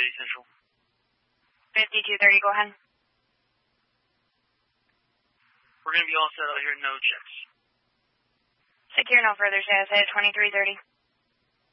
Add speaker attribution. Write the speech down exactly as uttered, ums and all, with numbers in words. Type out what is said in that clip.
Speaker 1: thirty Central.
Speaker 2: fifty-two thirty, go ahead.
Speaker 1: We're going to be all set out here, no checks.
Speaker 2: Secure no further status at twenty-three thirty.